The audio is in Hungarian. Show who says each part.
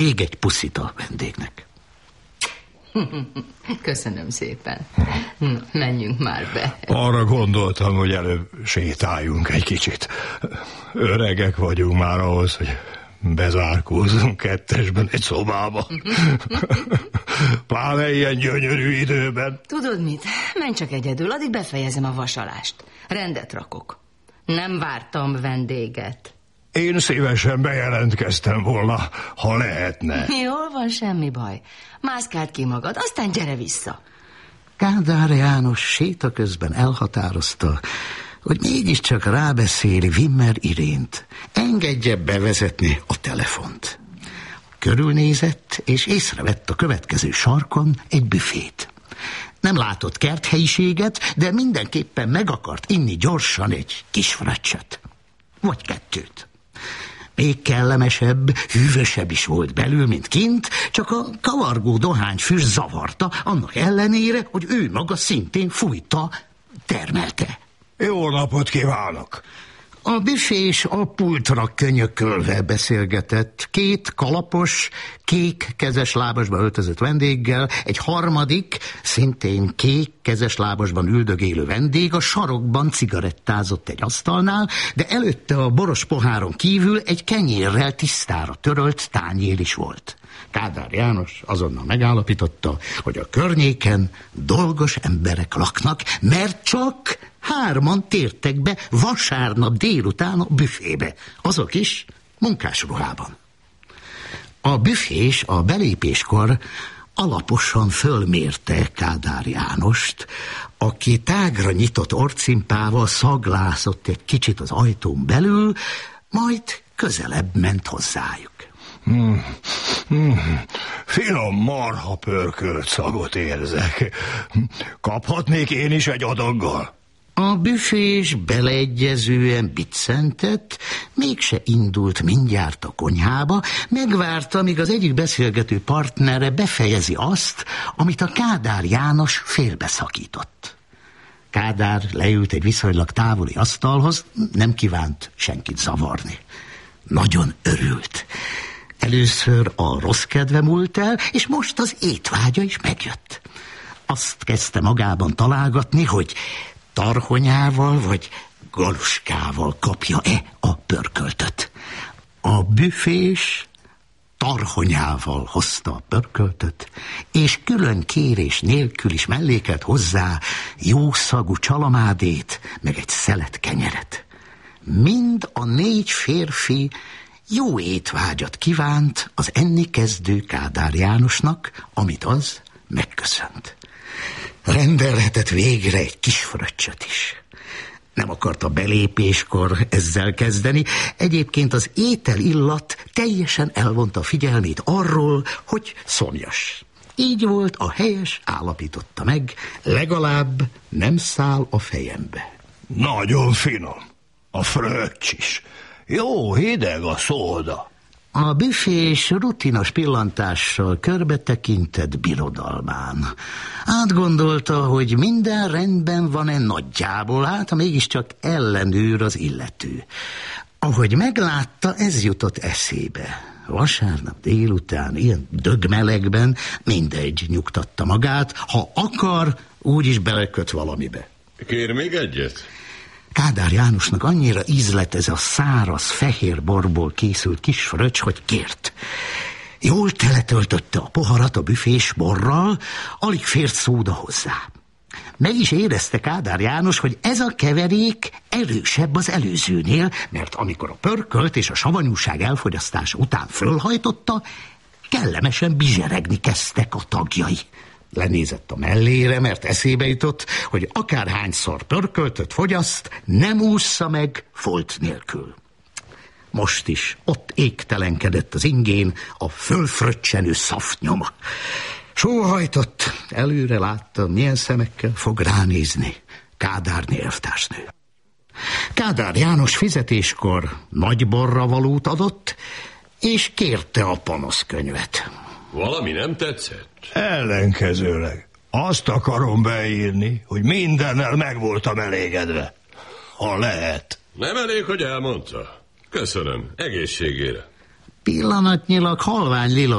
Speaker 1: Még egy puszit a vendégnek.
Speaker 2: Köszönöm szépen. Menjünk már be.
Speaker 3: Arra gondoltam, hogy előbb sétáljunk egy kicsit. Öregek vagyunk már ahhoz, hogy bezárkózzunk kettesben egy szobába. Pláne ilyen gyönyörű időben.
Speaker 2: Tudod mit? Menj csak egyedül, addig befejezem a vasalást. Rendet rakok. Nem vártam vendéget.
Speaker 3: Én szívesen bejelentkeztem volna, ha lehetne.
Speaker 2: Jól van, semmi baj. Mászkáld ki magad, aztán gyere vissza.
Speaker 1: Kádár János séta közben elhatározta, hogy mégiscsak rábeszéli Wimmer Irént. Engedje bevezetni a telefont. Körülnézett, és észrevett a következő sarkon egy büfét. Nem látott kerthelyiséget, de mindenképpen meg akart inni gyorsan egy kis fröccsöt. Vagy kettőt. Még kellemesebb, hűvösebb is volt belül, mint kint, csak a kavargó dohányfüst zavarta, annak ellenére, hogy ő maga szintén fújta, termelte.
Speaker 3: Jó napot kívánok!
Speaker 1: A büfés a pultra könyökölve beszélgetett, két kalapos, kék kezes lábasba öltözött vendéggel, egy harmadik, szintén kék kezes lábasban üldögélő vendég a sarokban cigarettázott egy asztalnál, de előtte a boros poháron kívül egy kenyérrel tisztára törölt tányér is volt. Kádár János azonnal megállapította, hogy a környéken dolgos emberek laknak, mert csak 3 tértek be vasárnap délután a büfébe, azok is munkásruhában. A büfés a belépéskor alaposan fölmérte Kádár Jánost, aki tágra nyitott orcimpával szaglászott egy kicsit az ajtón belül, majd közelebb ment hozzájuk.
Speaker 3: Finom marha pörkölt szagot érzek. Kaphatnék én is egy adaggal?
Speaker 1: A büfés beleegyezően biccentett, mégse indult mindjárt a konyhába, megvárta, míg az egyik beszélgető partnere befejezi azt, amit a Kádár János félbeszakított. Kádár leült egy viszonylag távoli asztalhoz, nem kívánt senkit zavarni. Nagyon örült. Először a rossz kedve múlt el, és most az étvágya is megjött. Azt kezdte magában találgatni, hogy tarhonyával vagy galuskával kapja-e a pörköltöt. A büfés tarhonyával hozta a pörköltöt, és külön kérés nélkül is mellékelt hozzá jószagú csalamádét, meg egy szelet kenyeret. Mind a 4 férfi jó étvágyat kívánt az enni kezdő Kádár Jánosnak, amit az megköszönt. Rendelhetett végre egy kis fröccsöt is. Nem akarta belépéskor ezzel kezdeni, egyébként az étel illat teljesen elvonta a figyelmét arról, hogy szomjas. Így volt a helyes, állapította meg, legalább nem száll a fejembe.
Speaker 3: Nagyon finom. A fröccs is. Jó hideg a szóda.
Speaker 1: A büfés rutinos pillantással körbe tekintett birodalmán. Átgondolta, hogy minden rendben van-e nagyjából, hát ha mégiscsak ellenőr az illető. Ahogy meglátta, ez jutott eszébe. Vasárnap délután, ilyen dögmelegben, mindegy, nyugtatta magát, ha akar, úgyis beleköt valamibe.
Speaker 4: Kér még egyet?
Speaker 1: Kádár Jánosnak annyira ízlett ez a száraz, fehér borból készült kis fröccs, hogy kért. Jól teletöltötte a poharat a büfés borral, alig fért szóda hozzá. Meg is érezte Kádár János, hogy ez a keverék erősebb az előzőnél, mert amikor a pörkölt és a savanyúság elfogyasztása után fölhajtotta, kellemesen bizseregni kezdtek a tagjai. Lenézett a mellére, mert eszébe jutott, hogy akárhányszor pörköltöt fogyaszt, nem ússza meg folt nélkül. Most is ott égtelenkedett az ingén a fölfröccsenő szaftnyoma. Sóhajtott, előre látta, milyen szemekkel fog ránézni Kádárné elvtársnő. Kádár János fizetéskor nagy borra valót adott, és kérte a panaszkönyvet.
Speaker 4: Valami nem tetszett?
Speaker 3: Ellenkezőleg. Azt akarom beírni, hogy mindennel meg voltam elégedve. Ha lehet.
Speaker 4: Nem elég, hogy elmondta. Köszönöm. Egészségére.
Speaker 1: Pillanatnyilag halvány lila